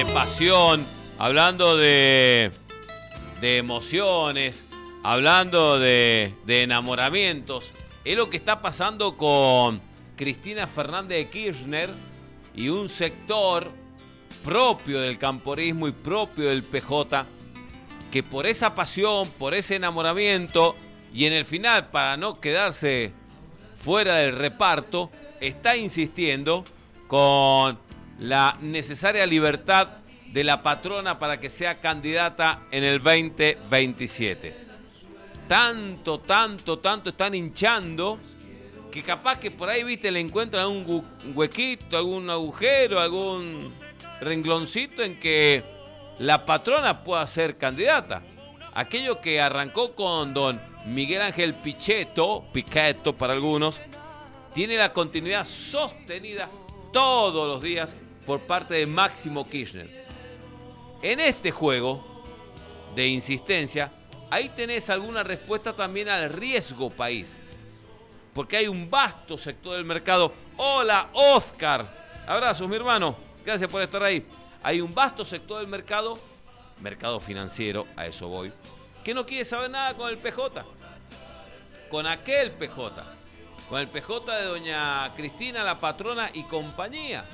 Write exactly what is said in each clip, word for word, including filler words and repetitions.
de pasión, hablando de, de emociones, hablando de, de enamoramientos. Es lo que está pasando con Cristina Fernández de Kirchner y un sector propio del camporismo y propio del P J, que por esa pasión, por ese enamoramiento y en el final, para no quedarse fuera del reparto, está insistiendo con la necesaria libertad de la patrona para que sea candidata en el veinte veintisiete. Tanto, tanto, tanto están hinchando que capaz que por ahí, viste, le encuentran un huequito, algún agujero, algún rengloncito en que la patrona pueda ser candidata. Aquello que arrancó con don Miguel Ángel Pichetto, Pichetto para algunos, tiene la continuidad sostenida todos los días por parte de Máximo Kirchner. En este juego de insistencia, ahí tenés alguna respuesta también al riesgo país, porque hay un vasto sector del mercado. Hola, Oscar. Abrazos, mi hermano. Gracias por estar ahí. Hay un vasto sector del mercado, mercado financiero, a eso voy, que no quiere saber nada con el P J, con aquel P J, con el P J de doña Cristina, la patrona y compañía.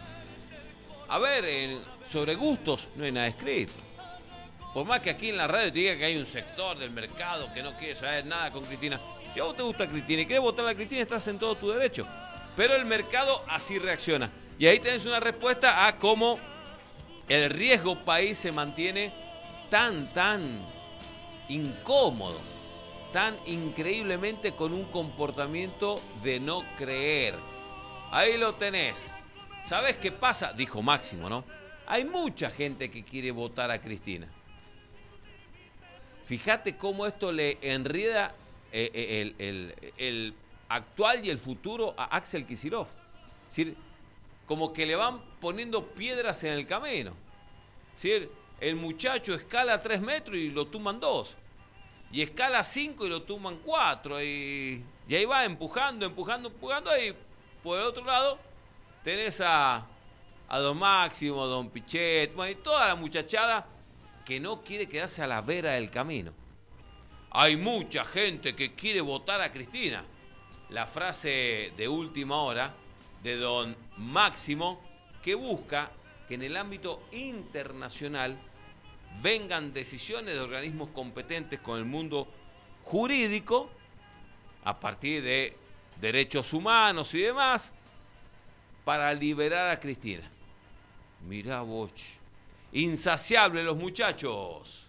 A ver, en, sobre gustos no hay nada escrito. Por más que aquí en la radio te diga que hay un sector del mercado que no quiere saber nada con Cristina. Si a vos te gusta Cristina y querés votar a la Cristina, estás en todo tu derecho. Pero el mercado así reacciona. Y ahí tenés una respuesta a cómo el riesgo país se mantiene tan, tan incómodo, tan increíblemente con un comportamiento de no creer. Ahí lo tenés. ¿Sabés qué pasa? Dijo Máximo, ¿no? Hay mucha gente que quiere votar a Cristina. Fíjate cómo esto le enreda el, el, el, el actual y el futuro a Axel Kicillof. Es decir, como que le van poniendo piedras en el camino. Es decir, el muchacho escala tres metros y lo tumban dos. Y escala cinco y lo tumban cuatro. Y, y ahí va empujando, empujando, empujando. Y por el otro lado tenés a, a don Máximo, don Pichet, bueno, y toda la muchachada que no quiere quedarse a la vera del camino. Hay mucha gente que quiere votar a Cristina. La frase de última hora de don Máximo, que busca que en el ámbito internacional vengan decisiones de organismos competentes con el mundo jurídico a partir de derechos humanos y demás para liberar a Cristina. Mirá vos, insaciables los muchachos.